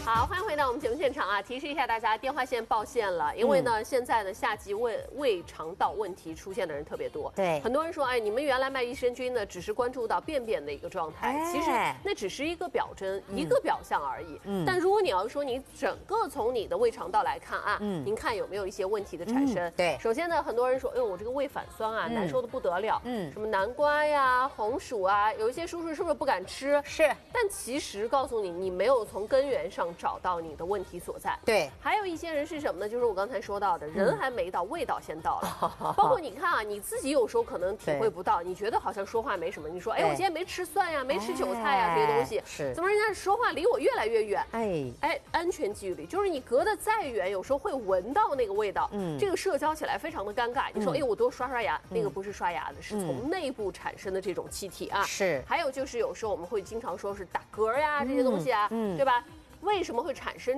好，欢迎回到我们节目现场啊！提示一下大家，电话线报线了，因为呢，现在的夏季胃肠道问题出现的人特别多。 对， 很多人说，哎，你们原来卖益生菌呢，只是关注到便便的一个状态，其实那只是一个表征，一个表象而已。但如果你要说你整个从你的胃肠道来看啊，您看有没有一些问题的产生？ 对， 首先呢，很多人说，哎呦，我这个胃反酸啊，难受的不得了。什么南瓜呀、红薯啊，有一些叔叔是不是不敢吃？ 是， 但其实告诉你，你没有从根源上找到你的问题所在。 对， 还有一些人是什么呢？就是我刚才说到的，人还没到，味道先到了。包括你看啊，你自己有时候可能体会不到，你觉得好像说话没什么，你说，哎，我今天没吃蒜呀，没吃韭菜呀，这些东西， 是， 怎么人家说话离我越来越远？ 哎， 安全距离就是你隔得再远，有时候会闻到那个味道，这个社交起来非常的尴尬。你说，哎，我多刷刷牙，那个不是刷牙的，是从内部产生的这种气体啊。 是， 还有就是有时候我们会经常说是打嗝呀这些东西啊，对吧？为什么会产生